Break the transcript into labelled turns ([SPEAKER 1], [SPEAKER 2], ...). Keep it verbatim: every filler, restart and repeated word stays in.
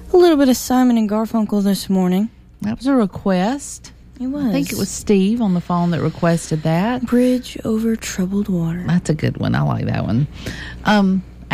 [SPEAKER 1] A little bit of Simon and Garfunkel this morning.
[SPEAKER 2] That was a request.
[SPEAKER 1] It was.
[SPEAKER 2] I think it was Steve on the phone that requested that.
[SPEAKER 1] Bridge over Troubled Water.
[SPEAKER 2] That's a good one. I like that one. Um,